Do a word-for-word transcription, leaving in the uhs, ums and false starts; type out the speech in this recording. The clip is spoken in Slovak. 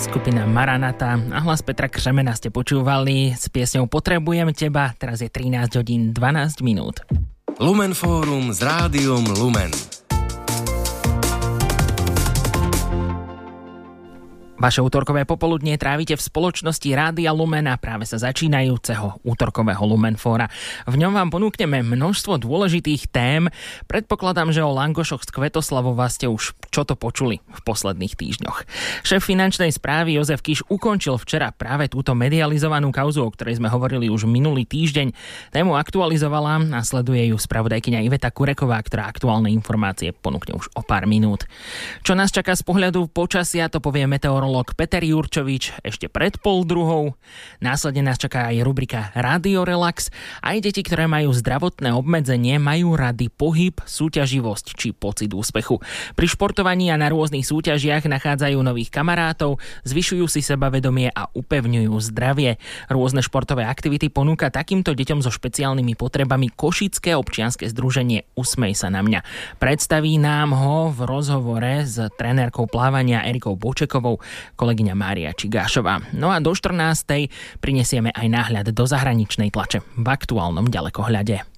skupina Maranata a hlas Petra Křemena ste počúvali s piesňou Potrebujem teba. Teraz je trinásť hodín dvanásť minút. Lumen Fórum s Rádiom Lumen. Vaše útorkové popoludnie trávite v spoločnosti Rádia Lumen a práve sa začínajúceho útorkového Lumenfóra. V ňom vám ponúkneme množstvo dôležitých tém. Predpokladám, že o langošoch z Kvetoslavova ste už čo to počuli v posledných týždňoch. Šéf finančnej správy Jozef Kiš ukončil včera práve túto medializovanú kauzu, o ktorej sme hovorili už minulý týždeň. Tému aktualizovala a sleduje ju spravodajkyňa Iveta Kureková, ktorá aktuálne informácie ponúkne už o pár minút. Čo nás čaká z pohľadu počasia, to povie meteorológ Peter Jurčovič ešte pred pol druhou. Následne nás čaká aj rubrika Radio Relax. Aj deti, ktoré majú zdravotné obmedzenie, majú rady pohyb, súťaživosť či pocit úspechu. Pri športovaní a na rôznych súťažiach nachádzajú nových kamarátov, zvyšujú si sebavedomie a upevňujú zdravie. Rôzne športové aktivity ponúka takýmto deťom so špeciálnymi potrebami Košické občianske združenie Usmej sa na mňa. Predstaví nám ho v rozhovore s trenérkou plávania Erikou Bočekovou kolegyňa Mária Čigášová. No a do štrnástej prinesieme aj náhľad do zahraničnej tlače v aktuálnom ďalekohľade.